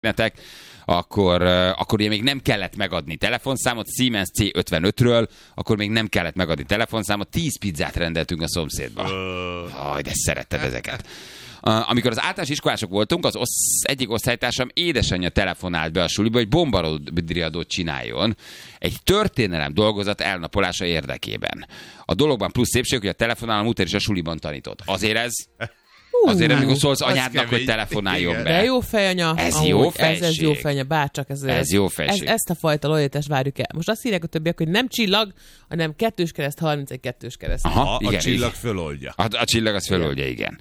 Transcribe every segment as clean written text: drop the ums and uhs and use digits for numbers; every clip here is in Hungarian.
akkor ugye még nem kellett megadni telefonszámot, Siemens C55-ről, akkor még nem kellett megadni telefonszámot, 10 pizzát rendeltünk a szomszédba. De szeretted ezeket. Amikor az általános iskolások voltunk, az egyik osztálytársam édesanyja telefonált be a suliba, hogy bombarodriadót csináljon egy történelem dolgozat elnapolása érdekében. A dologban plusz szépség, hogy a telefonálom után is a suliban tanított. Azért, amikor szólsz anyádnak, hogy telefonáljon be. De jó fejanya. Ez jó fejség. Ez jó fejanya, bárcsak ez jó fejség. Ezt a fajta lojálitást várjuk el. Most azt írják a többiek, hogy nem csillag, hanem 2-s kereszt, 31-2-s kereszt. Aha, igen, a csillag föloldja. A csillag az föloldja, igen.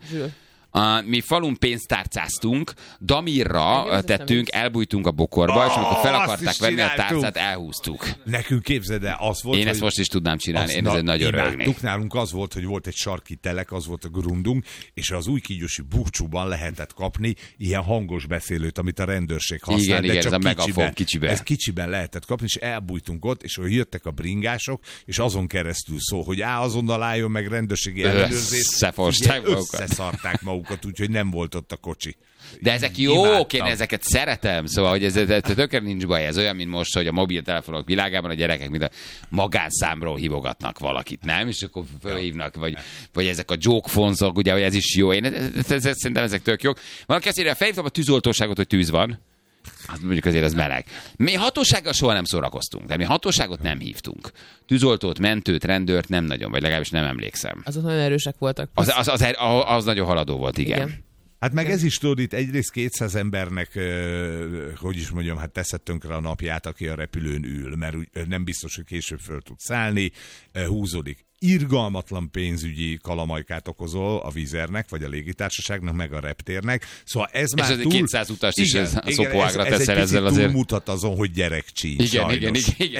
Mi falun pénztárcáztunk, Damirra tettünk, elbújtunk a bokorba, és amikor fel akarták venni a tárcát, elhúztuk. Nekünk képzeld el, az volt, én ezt most is tudnám csinálni, én ezen nagyon rögnék. Nálunk az volt, hogy volt egy sarki telek, az volt a grundunk, és az Újkígyósi búcsúban lehetett kapni ilyen hangos beszélőt, amit a rendőrség használ, igen, ez a megafon kicsiben. Ez kicsiben lehetett kapni, és elbújtunk és jöttek a bringások, és azon keresztül szó, hogy azonnal álljon meg rendőrségi ellenőrzés. Összeszarták magukat, úgyhogy nem volt ott a kocsi. De ezek jók, én ezeket szeretem, szóval, hogy ez tökre nincs baj, ez olyan, mint most, hogy a mobiltelefonok világában a gyerekek mint a magánszámról hívogatnak valakit, nem? És akkor felhívnak, vagy ezek a joke-fonzok, ugye, hogy ez is jó. Én szerintem ezek tök jók. Valaki azt írja, felhívtam a tűzoltóságot, hogy tűz van. Hát mondjuk azért az meleg. Mi hatósággal soha nem szórakoztunk, de mi hatóságot nem hívtunk. Tűzoltót, mentőt, rendőrt nem nagyon, vagy legalábbis nem emlékszem. Azok nagyon erősek voltak. Az nagyon haladó volt, igen. Hát meg ez is tudod, itt egyrészt 200 embernek, hogy is mondjam, hát teszed tönkre a napját, aki a repülőn ül, mert nem biztos, hogy később föl tud szállni, húzódik. Irgalmatlan pénzügyi kalamajkát okozol a Vizernek, vagy a légitársaságnak, meg a reptérnek. Szóval ez már túl... 200 utast is a szopóágra teszel ezzel azért. Ez túlmutat azon, hogy gyerekcsíny, igen.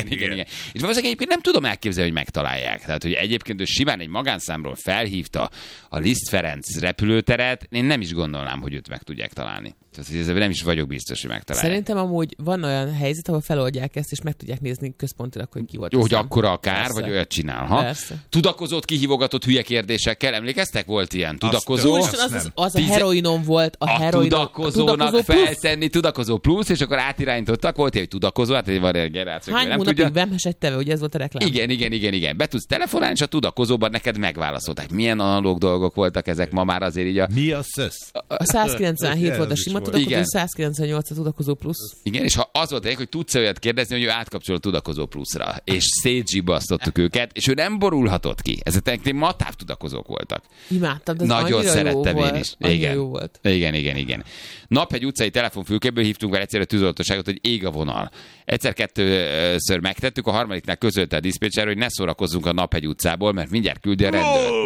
És valószínűleg egyébként nem tudom elképzelni, hogy megtalálják. Tehát, hogy egyébként ő simán egy magánszámról felhívta a Liszt Ferenc repülőteret, én nem is gondolnám, hogy őt meg tudják találni. Tehát ezzel nem is vagyok biztos, hogy megtalálják. Szerintem amúgy van olyan helyzet, ahol feloldják ezt, és meg tudják nézni központilag, hogy ki volt. Jó, hogy akkora a kár, vagy olyat csinál. Persze. Tudakozót kihívogatott hülye kérdésekkel, emlékeztek? Volt ilyen tudakozó. Az a heroinon volt. A tudakozónak feltenni tudakozó plusz, és akkor átirányítottak. Volt ilyen, hogy tudakozó, hát van egy generáció. Hány hónapig vemhes egy teve, ugye ez volt a reklám? Igen. Be tudsz telefonálni, és a tudakozóban neked megválaszolták. Milyen analóg dolgok voltak ezek ma már azért így a... Mi a szösz? A 197 volt a sima tudakozó, 198 a tudakozó plusz. Igen, és ha az volt hogy tudsz olyat kérdezni, hogy ő átkapcsol a tudakozó pluszra, és szétzsibasztottuk őket, és ő nem borulhatott ki. Ezek matáv tudakozók voltak. Imádtam, de nagyon szerettem én is. Jó volt. Igen. Naphegy utcai telefonfülkéből hívtunk el egyszerre a tűzoltóságot, hogy ég a vonal. Egyszer-kettőször megtettük, a harmadiknál közölte a diszpécser, hogy ne szórakozzunk a Naphegy utcából, mert mindjárt küldi a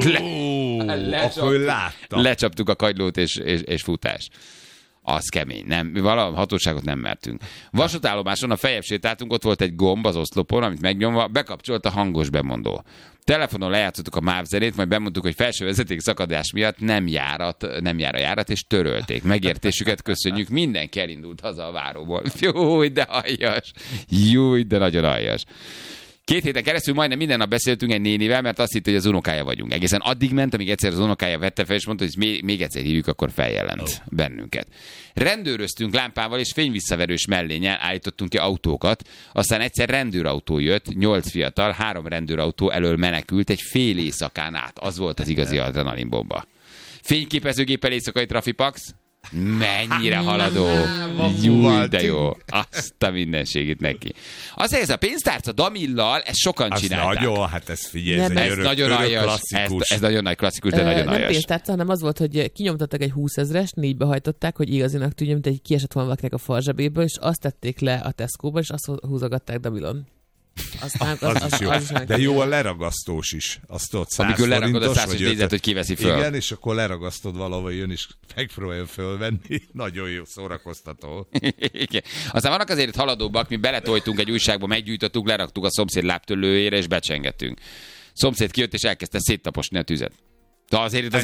rendőrt. Lecsaptuk a kagylót és futás. Az kemény, nem. Mi valami hatóságot nem mertünk. Vasútállomáson a feljebb sétáltunk, ott volt egy gomb az oszlopon, amit megnyomva bekapcsolt a hangos bemondó. Telefonon lejátszottuk a MÁV zenét, majd bemondtuk, hogy felső vezeték szakadás miatt nem jár a járat, és törölték. Megértésüket köszönjük, mindenki elindult haza a váróból. Júj, de aljas! Júj, de nagyon aljas! 2 héten keresztül majdnem minden nap beszéltünk egy nénivel, mert azt hitt, hogy az unokája vagyunk. Egészen addig ment, amíg egyszer az unokája vette fel, és mondta, hogy még egyszer hívjuk, akkor feljelent bennünket. Rendőröztünk lámpával, és fényvisszaverős mellénnyel állítottunk ki autókat. Aztán egyszer rendőrautó jött, 8 fiatal, 3 rendőrautó elől menekült egy fél éjszakán át. Az volt az igazi adrenalinbomba. Fényképezőgéppel éjszakai trafipax. Mennyire haladó. Júj, de jó. Azt a mindenségét neki. Azért ez a pénztárca Damillal, ezt sokan csinálták. Nagyon, hát ez figyelj, ez nagyon aljas. Ez nagyon nagy klasszikus, de nagyon aljas. Nem pénztárca, hanem az volt, hogy kinyomtattak egy 20 000-est, 4-be hajtották, hogy igazinak tűnjön, mint egy kiesett volna valakinek a farzsebéből, és azt tették le a Tesco-ba, és azt húzogatták Damillon. Aztán az jó. De jó a leragasztós is. Azt tudod, 100 amikor leragod a 100 forintos, hogy kiveszi föl. Igen, és akkor leragasztod valahol, jön és megpróbálja fölvenni. Nagyon jó, szórakoztató. Igen. Aztán vannak azért haladóbbak, mi beletoltunk egy újságba, meggyújtottuk, leraktuk a szomszéd lábtőlőjére, és becsengettünk. Szomszéd kijött, és elkezdte széttaposni a tüzet. De azért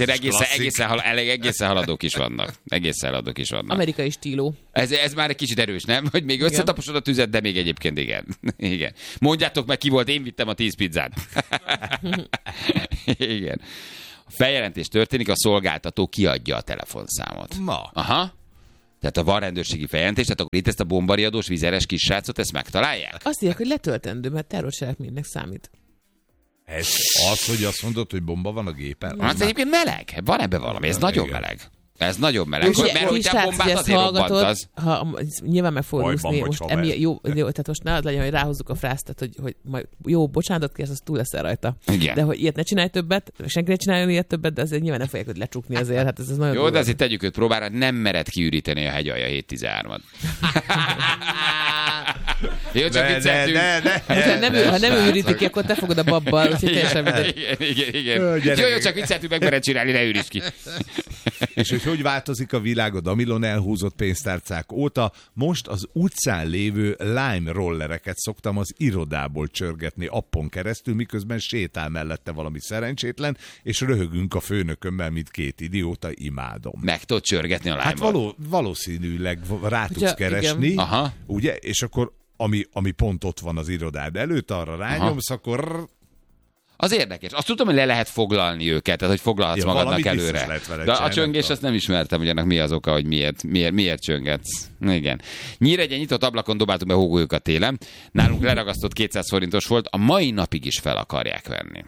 egészen haladók is vannak. Amerikai stíló. Ez már egy kicsit erős, nem? Hogy még összetaposod a tüzet, de még egyébként igen. Mondjátok meg, ki volt, én vittem a 10 pizzát. Igen. A feljelentés történik, a szolgáltató kiadja a telefonszámot. Na. Aha. Tehát ha van rendőrségi feljelentés, tehát akkor itt ezt a bombariadós vizeres kis srácot, ezt megtalálják? Azt írják, hogy letöltendő, mert terrorcselekménynek számít. Az, hogy azt mondod, hogy bomba van a gépen? Az egyébként meleg. Van ebben valami. Ez nagyon meleg. Ez nagyon meleg. Mert hogy te bombát azért robbant az. Nyilván meg fogod úszni. Most tehát most ne az legyen, hogy ráhozzuk a frászt, tehát hogy majd jó, bocsánatot kérsz, az túl leszel rajta. Igen. De hogy ilyet ne csinálj többet, senki ne csináljon ilyet többet, de azért nyilván nem fogják őt lecsukni azért. Hát ez nagyon jó, de azért tegyük őt próbára, nem mered kiüríteni a hegyalja 7-13-at. Jó, csak vicceltünk. Ha nem ürítik ki, akkor te fogod a babbal, úgyhogy teljesen Igen. Jó, csak vicceltünk, meg mered csinálni, ne üríts ki. És hogy változik a világ a Damilon elhúzott pénztárcák óta, most az utcán lévő Lime rollereket szoktam az irodából csörgetni appon keresztül, miközben sétál mellette valami szerencsétlen, és röhögünk a főnökömmel, mint két idióta, imádom. Meg tudod csörgetni a Lime-ot? Hát valószínűleg rá tudsz keresni, ugye? És akkor ami pont ott van az irodád előtt, arra rányomsz, akkor... Az érdekes. Azt tudom, hogy le lehet foglalni őket, tehát hogy foglalhatsz magadnak előre. De a csöngés, azt nem ismertem, hogy ennek mi az oka, hogy miért csöngetsz. Igen. Nyíregyen nyitott ablakon dobáltuk be hógolyokat télen. Nálunk leragasztott 200 forintos volt, a mai napig is fel akarják venni.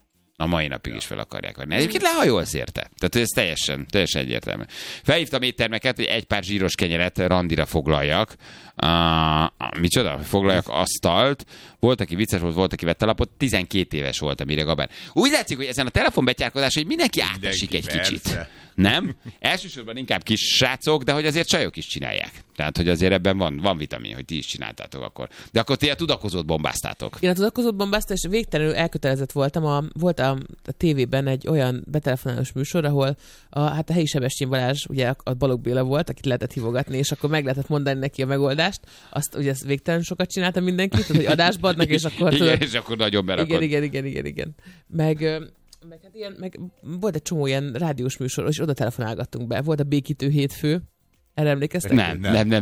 Egyébként lehajolsz érte. Tehát ez teljesen egyértelmű. Felhívtam éttermeket, hogy egy pár zsíros kenyeret randira foglaljak. Micsoda? Foglaljak asztalt. Volt, aki vicces volt, aki vette lapot. 12 éves voltam, mire Gabán. Úgy látszik, hogy ezen a telefonbetyárkodás, hogy mindenki átesik egy kicsit. Nem? Elsősorban inkább kis srácok, de hogy azért csajok is csinálják. Tehát, hogy azért ebben van vitamin, hogy ti is csináltátok akkor. De akkor ti a tudakozót bombáztátok. Én a tudakozót bombáztam, és végtelenül elkötelezett voltam. Volt a tévében egy olyan betelefonálós műsor, ahol a helyi Sebestyén Balázs, ugye a Balogh Béla volt, akit lehetett hívogatni, és akkor meg lehetett mondani neki a megoldást. Azt ugye végtelen sokat csinálta mindenki, tehát, hogy adásba adnak, és akkor... Igen, és akkor nagyon berakod. Igen. Meg hát meg volt egy csomó ilyen rádiós műsor, és oda telefonálgattunk be. Volt a Békítő hétfő. Erre emlékeztek? Nem.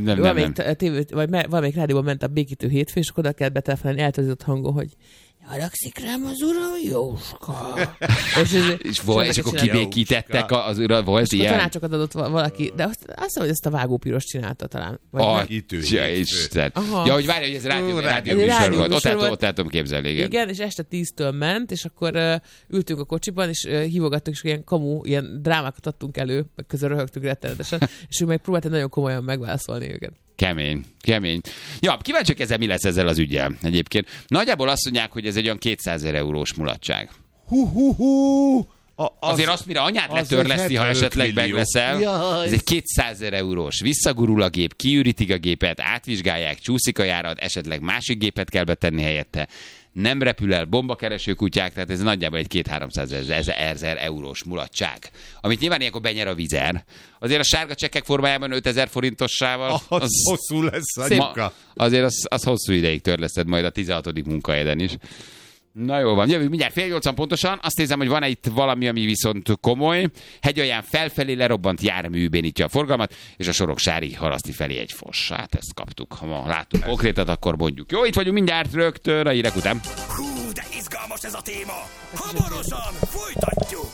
Valamelyik rádióban ment a Békítő hétfő, és akkor oda kellett betelefonálni eltözött hangon, hogy haragszik rám az uram, Jóska. és akkor kibékítettek az uram, volt ilyen? Tanácsokat adott valaki, de azt hiszem, hogy ezt a Vágó Piros csinálta talán. Isten. Ja, hogy várja, hogy ez rádió műsor volt. Ott el tudom képzelni. Igen, és este 10-től ment, és akkor ültünk a kocsiban, és hívogattuk, és ilyen kamu, ilyen drámákat adtunk elő, meg közben röhögtünk rettenetesen, és ő meg próbálta nagyon komolyan megválaszolni őket. Kemény. Ja, kíváncsiak ezzel, mi lesz ezzel az üggyel egyébként. Nagyjából azt mondják, hogy ez egy olyan 200 000 eurós mulatság. Azért azt, mire anyát letörleszti, ha esetleg megveszel, ez egy 200 000 eurós. Visszagurul a gép, kiürítik a gépet, átvizsgálják, csúszik a járat, esetleg másik gépet kell betenni helyette. Nem repül el bombakereső kutyák, tehát ez nagyjából egy 200-300 000 eurós mulatság. Amit nyilván ilyenkor benyer a vizer. Azért a sárga csekkek formájában 5000 forintossával... Az hosszú lesz, anyuka. Azért az hosszú ideig törleszted majd a 16. munkahelyeden is. Na jó van, jövünk mindjárt 7:30 pontosan. Azt nézem, hogy van itt valami, ami viszont komoly. Hegyalján felfelé lerobbant jármű bénítja a forgalmat, és a Soroksári Haraszti felé egy foss. Hát ezt kaptuk. Ha látunk konkrétat, akkor mondjuk. Jó, itt vagyunk mindjárt rögtön a hírek után. Hú, de izgalmas ez a téma. Hamarosan folytatjuk.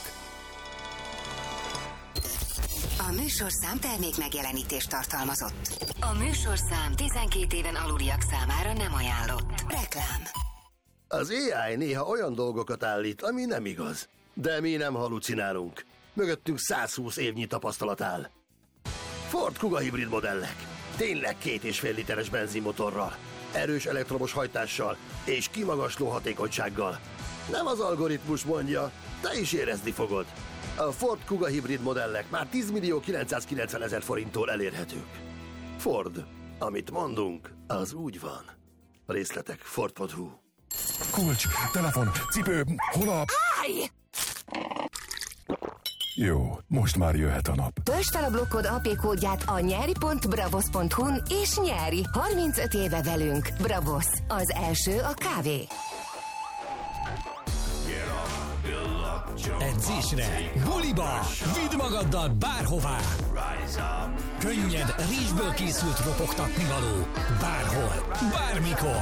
A műsorszám termék megjelenítést tartalmazott. A műsorszám 12 éven aluliak számára nem ajánlott. Reklám. Az AI néha olyan dolgokat állít, ami nem igaz. De mi nem halucinálunk. Mögöttünk 120 évnyi tapasztalat áll. Ford Kuga hibrid modellek. Tényleg 2,5 literes benzinmotorral, erős elektromos hajtással és kimagasló hatékonysággal. Nem az algoritmus mondja, te is érezni fogod. A Ford Kuga hibrid modellek már 10.990.000 forinttól elérhetők. Ford. Amit mondunk, az úgy van. Részletek Ford.hu. Kulcs, telefon, cipő, hol a... Állj! Jó, most már jöhet a nap. Töltsd fel a blokkod AP kódját a nyeri.bravos.hu-n és nyeri. 35 éve velünk. Bravos. Az első a kávé. Edzésre, buliba, vidd magaddal bárhová. Könnyed, rizsből készült ropogtatni való. Bárhol, bármikor.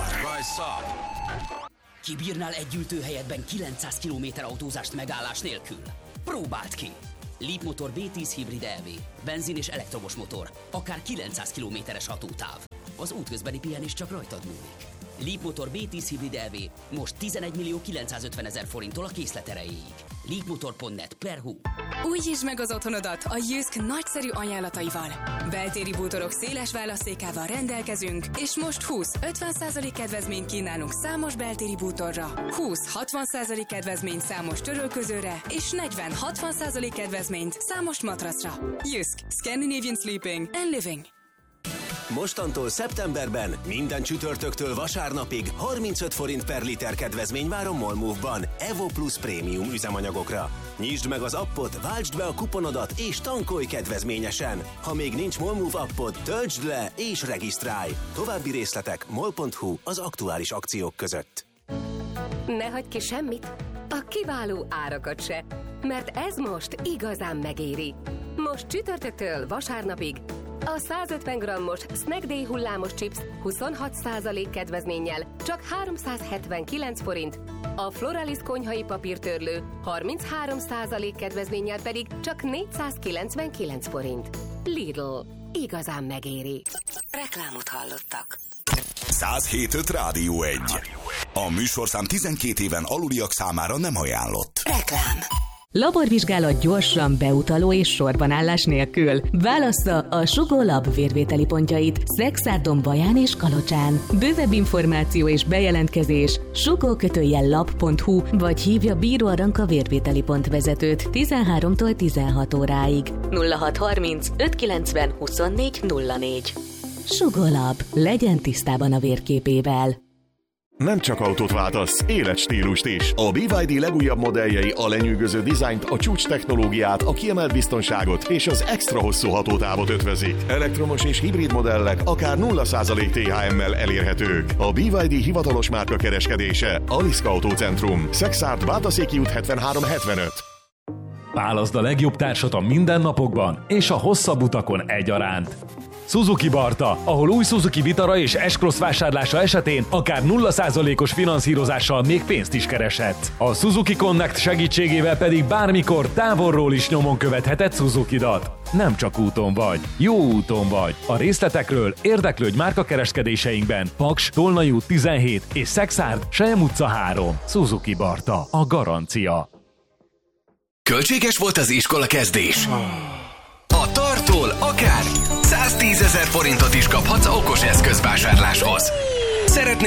Kibírnál egy ültőhelyetben 900 km autózást megállás nélkül? Próbáld ki! Leapmotor B10 hibrid EV, benzin és elektromos motor, akár 900 km-es hatótáv. Az útközbeni pihenés csak rajtad múlik. Leapmotor B10 hibrid EV most 11.950.000 forinttól a készlet erejéig. Leapmotor.net/hu. Újítsd meg az otthonodat a Jysk nagyszerű ajánlataival. Beltéri bútorok széles választékával rendelkezünk, és most 20-50% kedvezményt kínálunk számos beltéri bútorra, 20-60% kedvezményt számos törölközőre, és 40-60% kedvezményt számos matracra. Jysk. Scandinavian Sleeping and Living. Mostantól szeptemberben minden csütörtöktől vasárnapig 35 forint per liter kedvezmény vár a Molmove-ban Evo Plus prémium üzemanyagokra. Nyisd meg az appot, váltsd be a kuponodat és tankolj kedvezményesen. Ha még nincs Molmove appod, töltsd le és regisztrálj. További részletek mol.hu az aktuális akciók között. Ne hagyj ki semmit, a kiváló árakat se, mert ez most igazán megéri. Most csütörtöktől vasárnapig a 150 g-os Snack Day hullámos chips 26% kedvezménnyel csak 379 forint, a Floralis konyhai papírtörlő 33% kedvezménnyel pedig csak 499 forint. Lidl. Igazán megéri. Reklámot hallottak. 107.5 Rádió 1. A műsorszám 12 éven aluliak számára nem ajánlott. Reklám. Laborvizsgálat gyorsan, beutaló és sorbanállás nélkül. Válassza a Sugó Lab vérvételi pontjait Szexárdon, Baján és Kalocsán. Bővebb információ és bejelentkezés sugó-lab.hu vagy hívja Bíró Aranka vérvételi pont vezetőt 13-tól 16 óráig. 0630 590 24 04. Sugó Lab. Legyen tisztában a vérképével. Nem csak autót váltasz, életstílust is. A BYD legújabb modelljei a lenyűgöző dizájnt, a csúcs technológiát, a kiemelt biztonságot és az extra hosszú hatótávot ötvözik. Elektromos és hibrid modellek akár 0% THM-mel elérhetők. A BYD hivatalos márka kereskedése, Aliszka Autócentrum, Szexárd, Bátaszéki út 73-75. Válaszd a legjobb társat a mindennapokban és a hosszabb utakon egyaránt. Suzuki Barta, ahol új Suzuki Vitara és S-Cross vásárlása esetén akár 0%-os finanszírozással még pénzt is kereshetsz. A Suzuki Connect segítségével pedig bármikor távolról is nyomon követheted Suzukidat. Nem csak úton vagy, jó úton vagy. A részletekről érdeklődj márkakereskedéseinkben. Paks, Tolnai út 17 és Szexárd, Selyem utca 3. Suzuki Barta, a garancia. Költséges volt az iskola kezdés? A Tartól akár 110 000 forintot is kaphatsz okos eszközvásárláshoz. Szeretnél